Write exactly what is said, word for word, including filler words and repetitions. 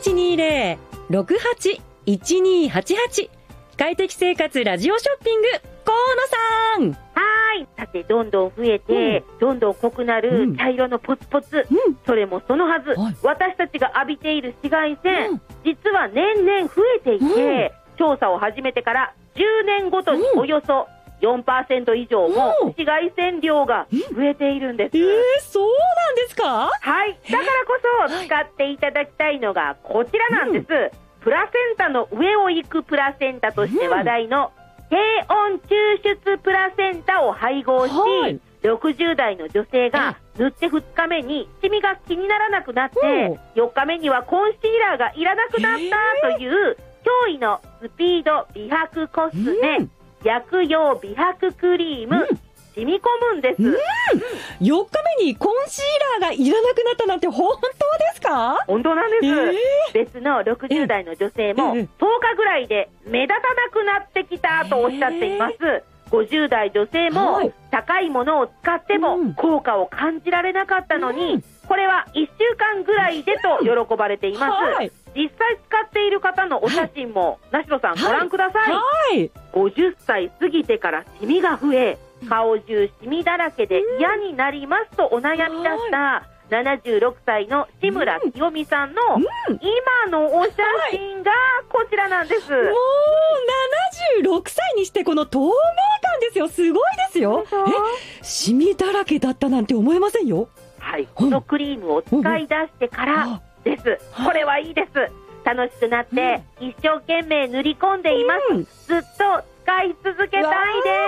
ちにゼロ ろくはち いちにはちはち。快適生活ラジオショッピング、河野さん。 はい。さて、どんどん増えて、うん、どんどん濃くなる茶色のポツポツ。うん、それもそのはず、はい。私たちが浴びている紫外線、うん、実は年々増えていて、うん、調査を始めてからじゅうねんごとにおよそ よんパーセント 以上も紫外線量が増えているんです。 えー、そうなんですか？ はい。だからこそ使っていただきたいのがこちらなんです。うん、プラセンタの上を行くプラセンタとして話題の低温抽出プラセンタを配合し、はい、ろくじゅう代の女性が塗ってふつかめにシミが気にならなくなって、よっかめにはコンシーラーがいらなくなったという驚異のスピード美白コスメ、うん、薬用美白クリーム、うん、染み込むんです。うん、 よっかめにコンシーラーがいらなくなったなんて本当ですか？ 本当なんです。えー、別のろくじゅう代の女性もとおかぐらいで目立たなくなってきたとおっしゃっています。えー、ごじゅう代女性も高いものを使っても効果を感じられなかったのに、うん、これはいっしゅうかんぐらいでと喜ばれています。はい、実際使っている方のお写真も、はい、梨野さんご覧ください。はい、ごじゅっさい過ぎてからシミが増え、顔中シミだらけで嫌になりますとお悩みだったななじゅうろくさいの志村清美さんの今のお写真がこちらなんです。もうななじゅうろくさいにしてこの透明感ですよ。すごいですよ。え、シミだらけだったなんて思えませんよ。 はい、このクリームを使い出してからです。これはいいです。楽しくなって一生懸命塗り込んでいます。ずっと使い続けたいです。